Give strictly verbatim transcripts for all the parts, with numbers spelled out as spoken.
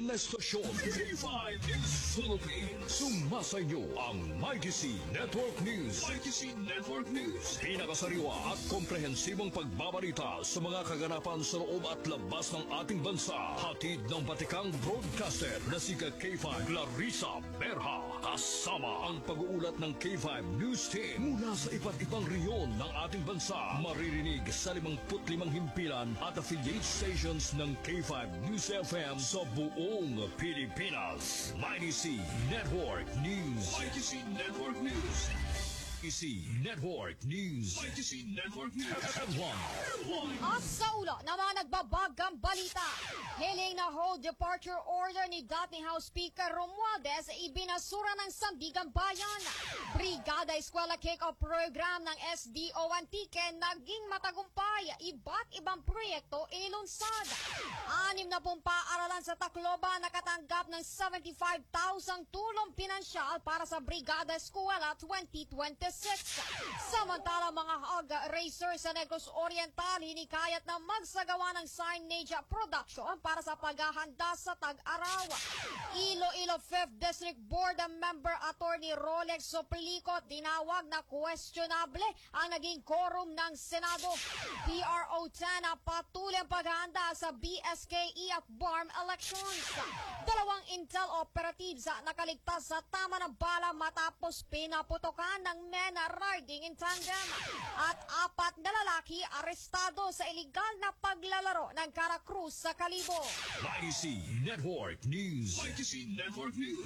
na estasyon. K five News Philippines. Sumasayo ang Mighty C Network News. Mighty C Network News. Pinakasariwa at komprehensibong pagbabalita sa mga kaganapan sa loob at labas ng ating bansa. Hatid ng batikang broadcaster na si K five Clarissa Berha. Kasama ang pag-uulat ng K five News Team mula sa iba't ibang reyon ng ating bansa. Maririnig sa limangput limang himpilan at affiliate stations ng K five News F M sa buong Pilipinas. Mighty C Network News. Mighty C Network News. Mighty C Network News. Mighty C Network News. Headline. At sa ulo na mga nagbabagang balita, hiling na hold departure order ni dating House Speaker Romualdez ibinasura ng Sandigan Bayan. Brigada Eskwela Kick-Off Program ng S D O Antique naging matagumpay. Iba't ibang proyekto inilunsad. Anim na pong paaralan sa Tacloban nakatanggap ng seventy-five thousand tulong pinansyal para sa Brigada Eskwela twenty twenty-six. Samantala mga hog racer sa Negros Oriental hinikayat na magsagawa ng signage production para sa paghahanda sa tag-araw. Iloilo fifth District Board Member Attorney Rolex Soplico tinawag na questionable ang naging quorum ng Senado. P R O ten na patuloy ang paghahanda sa B S K E at B A R M elections. Dalawang intel operatives nakaligtas sa tama ng bala matapos pinaputokan ng men riding in tandem. At apat na lalaki arestado sa iligal na paglalaro ng Caracruz sa Kalibo. Mighty C Network News. Mighty C Network News.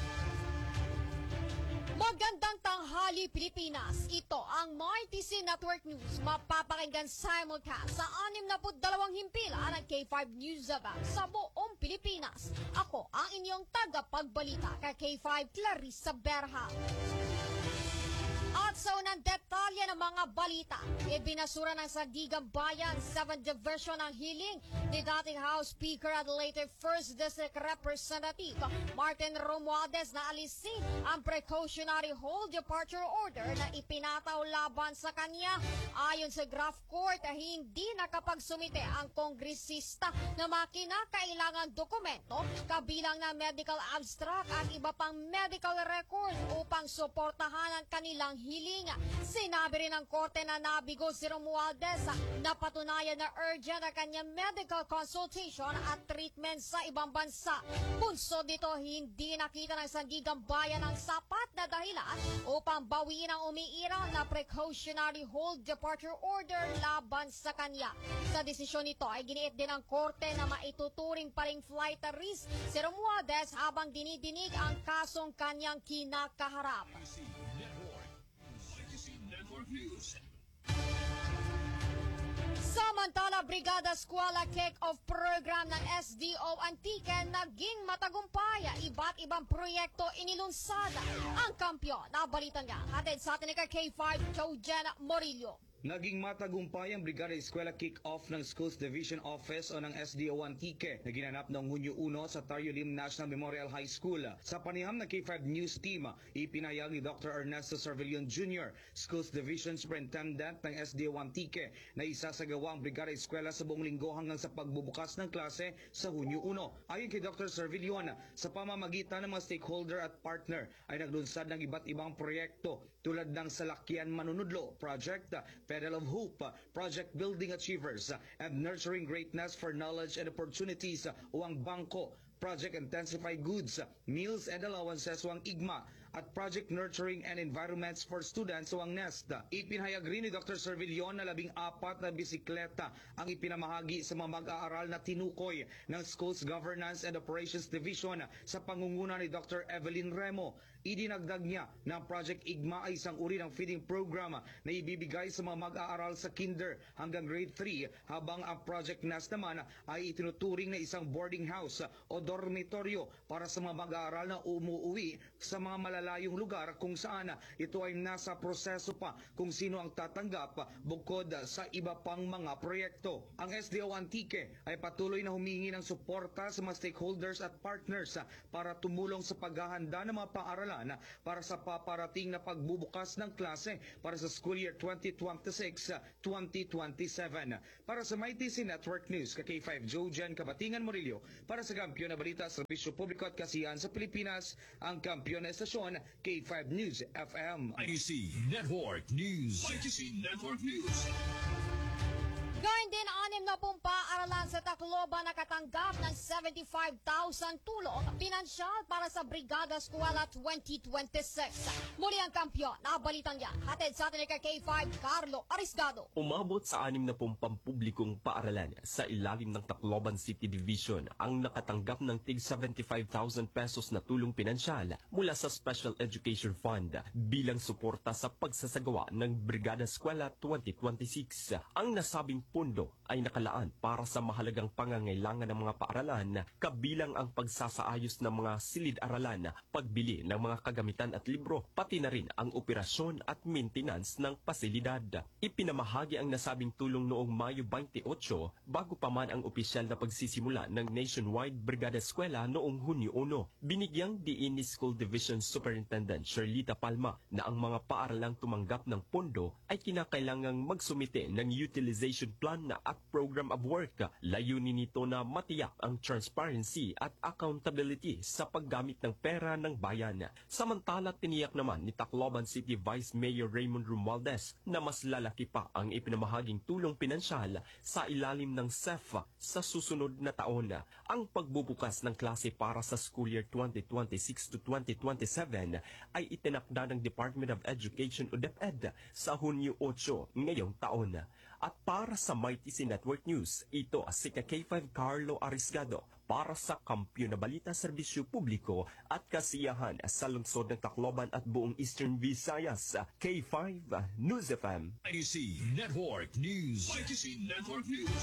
Magandang tanghali Pilipinas. Ito ang Mighty C Network News. Mapapakinggan simulcast sa anim na dalawang himpilan ng K five News About sa buong Pilipinas. Ako ang inyong tagapagbalita kay K five Clarissa Berha. At sa unang detalye ng mga balita, ibinasura ng Sandigan Bayan seventh Division ang hiling ni dating House Speaker at later first District Representative Martin Romualdez na alisin ang precautionary hold departure order na ipinataw laban sa kanya. Ayon sa Graph Court, hindi nakapagsumite ang kongresista na mga kinakailangan dokumento kabilang na medical abstract at iba pang medical record upang suportahan ang kanilang hiling. Sinabi rin ng korte na nabigo si Romualdez na patunayan na urgent ang kanyang medical consultation at treatment sa ibang bansa. Bunso dito, hindi nakita ng Sandigan Bayan ang sapat na dahilan upang bawiin ang umiiral na precautionary hold departure order laban sa kanya. Sa desisyon nito ay giniit din ng korte na maituturing pa ring flight risk si Romualdez habang dinidinig ang kasong kanyang kinakaharap. Network News. Samantala, Brigada Eskwela Kick-Off Program ng S D O Antique naging matagumpay. Iba't ibang proyekto inilunsad. Ang kampyon na balita nga hatid sa atin ni K five Jojen Morillo. Naging matagumpay ang Brigada Eskwela Kick-Off ng Schools Division Office o ng S D O Antique na ginanap noong Hunyo one sa Tariolim National Memorial High School. Sa paniham ng K five News Team, ipinayag ni Doctor Ernesto Cervillon Junior, Schools Division Superintendent ng S D O Antique, na isasagawa ang Brigada Eskwela sa buong linggo hanggang sa pagbubukas ng klase sa Hunyo one. Ayon kay Doctor Cervillon, sa pamamagitan ng mga stakeholder at partner ay naglunsad ng iba't ibang proyekto tulad ng Salakyan Manunudlo Project, Pedal of Hope, Project Building Achievers, and Nurturing Greatness for Knowledge and Opportunities o ang Bangko, Project Intensified Goods, Meals and Allowances o ang I G M A, at Project Nurturing and Environments for Students o ang NEST. Ipinahayag rin ni Doctor Cervillon na labing apat na bisikleta ang ipinamahagi sa mga mag-aaral na tinukoy ng Schools Governance and Operations Division sa pangunguna ni Doctor Evelyn Remo. Idinagdag niya na ang Project I G M A ay isang uri ng feeding program na ibibigay sa mga mag-aaral sa kinder hanggang grade three, habang ang Project NEST naman ay itinuturing na isang boarding house o dormitoryo para sa mga mag-aaral na umuwi sa mga malalaki malayong lugar kung saan ito ay nasa proseso pa kung sino ang tatanggap bukod sa iba pang mga proyekto. Ang S D O Antique ay patuloy na humingi ng suporta sa mga stakeholders at partners para tumulong sa paghahanda ng mga paaralan para sa paparating na pagbubukas ng klase para sa school year twenty twenty-six twenty twenty-seven. Para sa M I T C Network News, ka K five Jojan Kabatingan Murillo, para sa Kampiyon na Balita, Serbisyo Publiko at Kasiyahan sa Pilipinas, ang kampiyon na estasyon K five News F M. I T C Network News. I T C Network News. Gayun din, anim na pong paaralan sa Tacloban nakatanggap ng seventy-five thousand tulong pinansyal para sa Brigada Eskwela twenty twenty-six. Muli ang kampiyon, nabalitan yan. Hatid sa atin ni K five, Carlo Arisgado. Umabot sa anim na pong pampublikong paaralan sa ilalim ng Tacloban City Division ang nakatanggap ng tig seventy-five thousand pesos na tulong pinansyal mula sa Special Education Fund bilang suporta sa pagsasagawa ng Brigada Eskwela twenty twenty-six. Ang nasabing pundo ay nakalaan para sa mahalagang pangangailangan ng mga paaralan, kabilang ang pagsasaayos ng mga silid-aralan, pagbili ng mga kagamitan at libro, pati na rin ang operasyon at maintenance ng pasilidad. Ipinamahagi ang nasabing tulong noong Mayo twenty-eight bago pa man ang opisyal na pagsisimula ng nationwide Brigada Eskwela noong Hunyo one. Binigyang diin ni School Division Superintendent Sherlita Palma na ang mga paaralang tumanggap ng pondo ay kinakailangang magsumite ng utilization plan na at program of work. Layunin nito na matiyak ang transparency at accountability sa paggamit ng pera ng bayan. Samantala, tiniyak naman ni Tacloban City Vice Mayor Raymond Romualdez na mas lalaki pa ang ipinamahaging tulong pinansyal sa ilalim ng S E F sa susunod na taon. Ang pagbubukas ng klase para sa school year twenty twenty-six to twenty twenty-seven ay itinakda ng Department of Education o DepEd sa Hunyo eight ngayong taon. At para sa M I T C Network News, ito si K five Carlo Arisgado para sa Kampiyon na Balita, Serbisyo Publiko at Kasiyahan sa lungsod ng Tacloban at buong Eastern Visayas. K five News F M. I T C Network News. I T C Network News.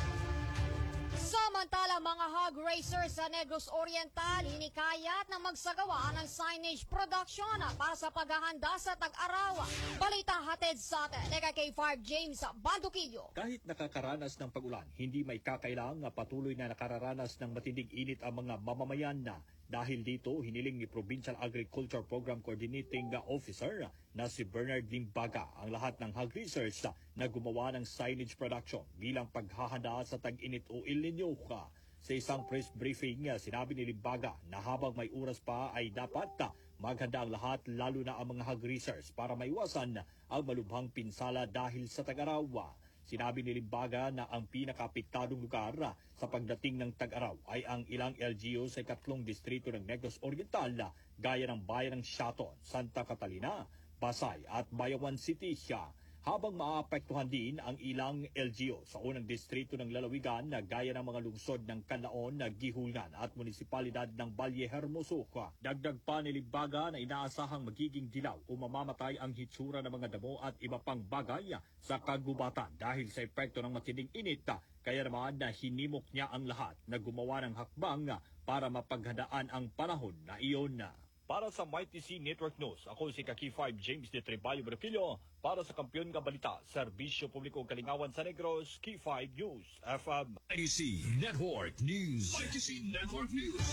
Samantala, mga hog racers sa Negros Oriental hinikayat na magsagawa ng signage production para sa paghahanda sa tag-araw. Balita hatid sa atin ni K five James Banduquillo. Kahit nakakaranas ng pag-ulan, hindi may kakailang na patuloy na nakararanas ng matinding init ang mga mamamayan na. Dahil dito, hiniling ni Provincial Agriculture Program Coordinating Officer na si Bernard Limbaga ang lahat ng hog research na gumawa ng signage production bilang paghahanda sa tag-init o El Niño. Sa isang press briefing, sinabi ni Limbaga na habang may oras pa ay dapat maghanda ang lahat, lalo na ang mga hog research para maiwasan ang malubhang pinsala dahil sa tag-araw. Sinabi ni Limbaga na ang pinakaapektadong lugar sa pagdating ng tag-araw ay ang ilang L G U sa ikatlong distrito ng Negros Oriental, gaya ng bayan ng Shaton, Santa Catalina, Pasay at Bayawan City. Habang maapektuhan din ang ilang L G U sa unang distrito ng lalawigan na gaya ng mga lungsod ng Canlaon, Gihulgan at munisipalidad ng Valle Hermoso. Dagdag pa ni Limbaga na inaasahang magiging dilaw o mamamatay ang hitsura ng mga damo at iba pang bagay sa kagubatan dahil sa epekto ng matinding init. Kaya naman na hinimok niya ang lahat na gumawa ng hakbang para mapaghandaan ang panahon na iyon. Para sa M I T C Network News, ako si K five James de Treballo Berquillo para sa Kampiyon nga Balita, Serbisyo Publiko Kalingawan sa Negros, K five News F M. I T C Network News. I T C Network News.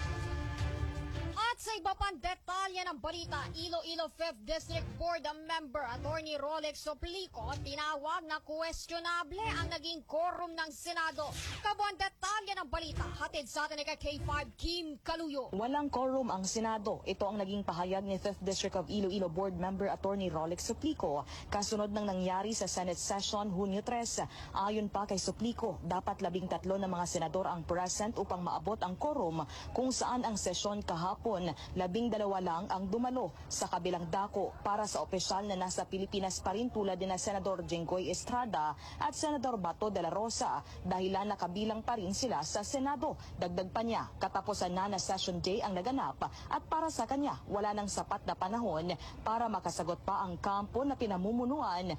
At sa iba pang detalye ng balita, Iloilo fifth District Board Member Attorney Rolex Soplico tinawag na questionable ang naging quorum ng Senado. Kabuang detalye ng balita, hatid sa atin ni K five Kim Kaluyo. Walang quorum ang Senado. Ito ang naging pahayag ni fifth District of Iloilo Board Member Attorney Rolex Soplico kasunod ng nangyari sa Senate Session Hunyo three. Ayon pa kay Soplico, dapat labing tatlo na mga senador ang present upang maabot ang quorum, kung saan ang sesyon kahapon labing dalawa lang ang dumalo sa kabilang dako para sa opisyal na nasa Pilipinas pa rin tulad ni na Senador Jenggoy Estrada at Senador Bato de la Rosa, dahilan nakabilang pa rin sila sa Senado. Dagdag pa niya, katapusan na na session day ang naganap at para sa kanya wala nang sapat na panahon para makasagot pa ang kampo na pinamumunuan